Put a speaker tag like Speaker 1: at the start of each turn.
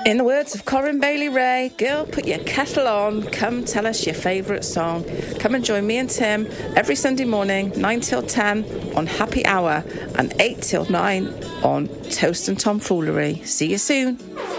Speaker 1: In the words of Corinne Bailey Ray, girl, put your kettle on, come tell us your favourite song. Come and join me and Tim every Sunday morning, 9 till 10 on Happy Hour and 8 till 9 on Toast and Tomfoolery. See you soon.